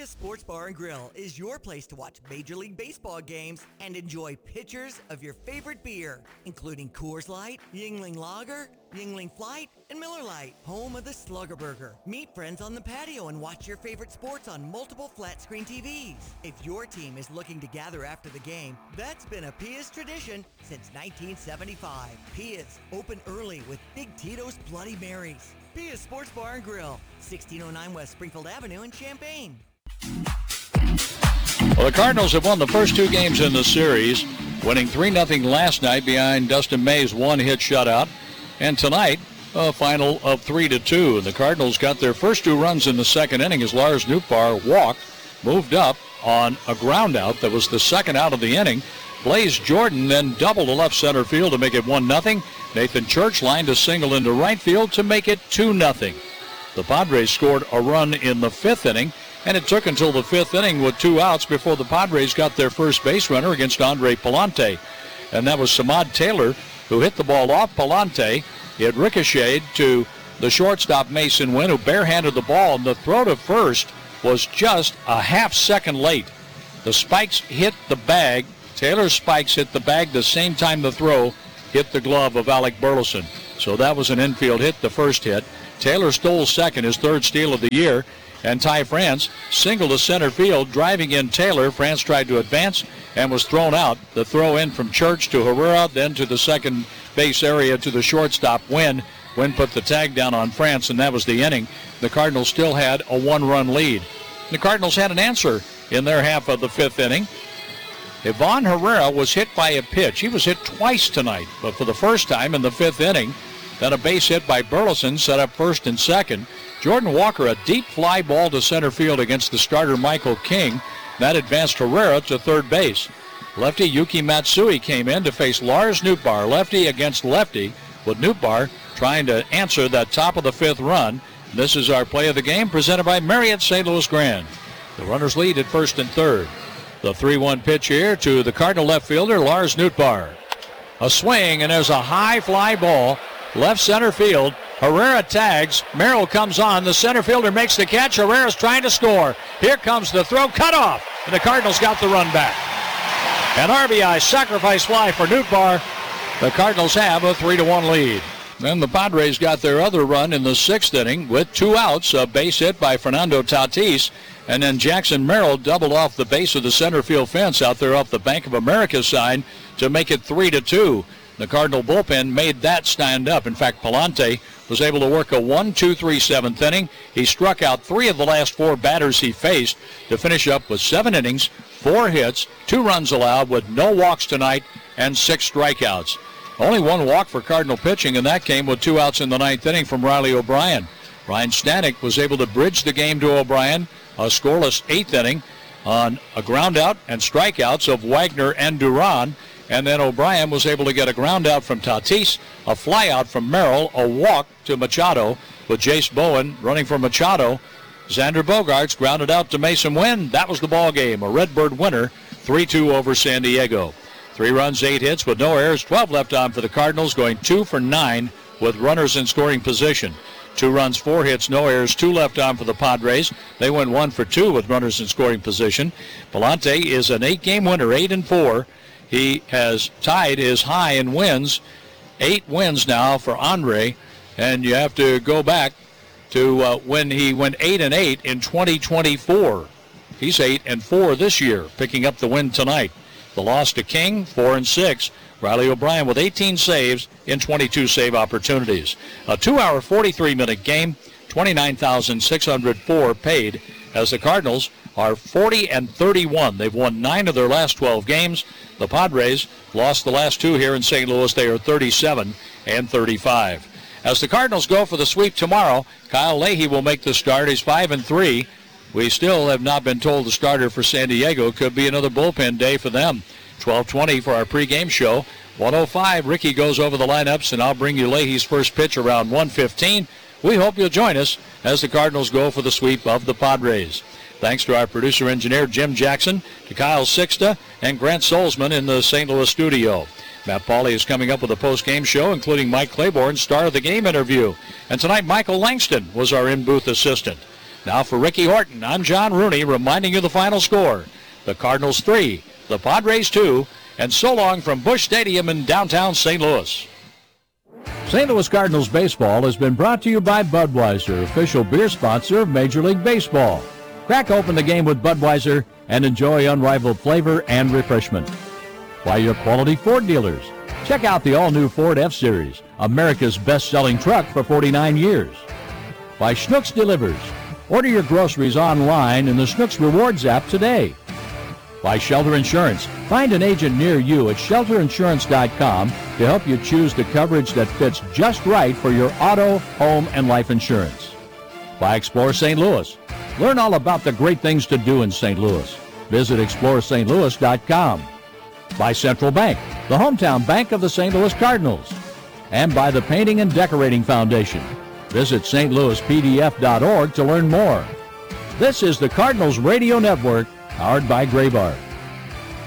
Pia Sports Bar and Grill is your place to watch Major League Baseball games and enjoy pitchers of your favorite beer, including Coors Light, Yuengling Lager, Yuengling Flight, and Miller Lite, home of the Slugger Burger. Meet friends on the patio and watch your favorite sports on multiple flat-screen TVs. If your team is looking to gather after the game, that's been a Pia's tradition since 1975. Pia's, open early with Big Tito's Bloody Marys. Pia's Sports Bar and Grill, 1609 West Springfield Avenue in Champaign. Well, the Cardinals have won the first two games in the series, winning 3-0 last night behind Dustin May's one-hit shutout. And tonight, a final of 3-2. The Cardinals got their first two runs in the second inning as Lars Nootbaar walked, moved up on a ground out that was the second out of the inning. Blaze Jordan then doubled to left center field to make it 1-0. Nathan Church lined a single into right field to make it 2-0. The Padres scored a run in the fifth inning, and it took until the fifth inning with two outs before the Padres got their first base runner against Andre Pallante. And that was Samad Taylor, who hit the ball off Pallante. It ricocheted to the shortstop Mason Wynn, who barehanded the ball, and the throw to first was just a half second late. The spikes hit the bag. Taylor's spikes hit the bag the same time the throw hit the glove of Alec Burleson. So that was an infield hit, the first hit. Taylor stole second, his third steal of the year. And Ty France singled to center field, driving in Taylor. France tried to advance and was thrown out. The throw in from Church to Herrera, then to the second base area to the shortstop, Wynn. Wynn put the tag down on France, and that was the inning. The Cardinals still had a one-run lead. The Cardinals had an answer in their half of the fifth inning. Ivan Herrera was hit by a pitch. He was hit twice tonight, but for the first time in the fifth inning. Then a base hit by Burleson set up first and second. Jordan Walker, a deep fly ball to center field against the starter Michael King. That advanced Herrera to third base. Lefty Yuki Matsui came in to face Lars Nootbaar, lefty against lefty, with Nootbaar trying to answer that top of the fifth run. This is our play of the game presented by Marriott St. Louis Grand. The runners lead at first and third. The 3-1 pitch here to the Cardinal left fielder, Lars Nootbaar. A swing, and there's a high fly ball, left center field. Herrera tags. Merrill comes on. The center fielder makes the catch. Herrera's trying to score. Here comes the throw. Cut off. And the Cardinals got the run back. An RBI sacrifice fly for Nootbaar. The Cardinals have a 3-1 lead. Then the Padres got their other run in the sixth inning with two outs. A base hit by Fernando Tatis. And then Jackson Merrill doubled off the base of the center field fence out there off the Bank of America side to make it 3-2. The Cardinal bullpen made that stand up. In fact, Pallante was able to work a 1-2-3 seventh inning. He struck out three of the last four batters he faced to finish up with 7 innings, 4 hits, 2 runs allowed with no walks tonight and 6 strikeouts. Only 1 walk for Cardinal pitching, and that came with 2 outs in the ninth inning from Riley O'Brien. Ryan Stanek was able to bridge the game to O'Brien, a scoreless 8th inning on a ground out and strikeouts of Wagner and Duran. And then O'Brien was able to get a ground out from Tatis, a fly out from Merrill, a walk to Machado with Jace Bowen running for Machado. Xander Bogaerts grounded out to Mason Wynn. That was the ball game. A Redbird winner, 3-2 over San Diego. 3 runs, 8 hits with no errors, 12 left on for the Cardinals, going 2 for 9 with runners in scoring position. 2 runs, 4 hits, no errors, 2 left on for the Padres. They went 1 for 2 with runners in scoring position. Pallante is an 8-game winner, 8-4. He has tied his high in wins, 8 wins now for Andre, and you have to go back to when he went 8-8 in 2024. He's 8-4 this year, picking up the win tonight. The loss to King, 4-6. Riley O'Brien with 18 saves in 22 save opportunities. A 2-hour, 43-minute game, $29,604 paid as the Cardinals are 40-31. They've won 9 of their last 12 games. The Padres lost the last 2 here in St. Louis. They are 37-35. As the Cardinals go for the sweep tomorrow, Kyle Leahy will make the start. He's 5-3. We still have not been told the starter for San Diego. Could be another bullpen day for them. 12:20 for our pregame show. 1:05, Ricky goes over the lineups, and I'll bring you Leahy's first pitch around 1:15. We hope you'll join us as the Cardinals go for the sweep of the Padres. Thanks to our producer-engineer, Jim Jackson, to Kyle Sixta, and Grant Solzman in the St. Louis studio. Matt Pauley is coming up with a post-game show, including Mike Claiborne's Star of the Game interview. And tonight, Michael Langston was our in-booth assistant. Now for Ricky Horton, I'm John Rooney reminding you the final score. The Cardinals 3, the Padres 2, and so long from Busch Stadium in downtown St. Louis. St. Louis Cardinals baseball has been brought to you by Budweiser, official beer sponsor of Major League Baseball. Crack open the game with Budweiser and enjoy unrivaled flavor and refreshment. By your quality Ford dealers. Check out the all-new Ford F-Series, America's best-selling truck for 49 years. By Schnucks Delivers. Order your groceries online in the Schnucks Rewards app today. By Shelter Insurance. Find an agent near you at shelterinsurance.com to help you choose the coverage that fits just right for your auto, home, and life insurance. By Explore St. Louis. Learn all about the great things to do in St. Louis. Visit explorestlouis.com. By Central Bank, the hometown bank of the St. Louis Cardinals. And by the Painting and Decorating Foundation. Visit stlouispdf.org to learn more. This is the Cardinals Radio Network, powered by Graybar.